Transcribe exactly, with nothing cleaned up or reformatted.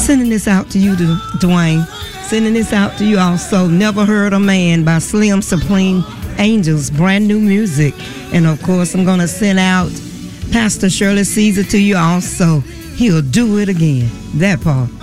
Sending this out to you, Dwayne. Sending this out to you also. Never Heard a Man by Slim Supreme Angels. Brand new music. And of course, I'm going to send out Pastor Shirley Caesar to you also. He'll do it again. That part.